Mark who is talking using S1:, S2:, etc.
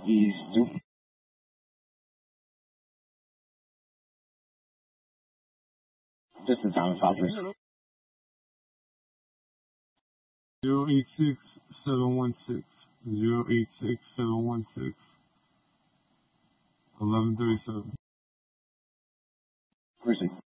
S1: Isso. Just the time of office.
S2: 086-716. 086-716. 1137.
S1: Precinct.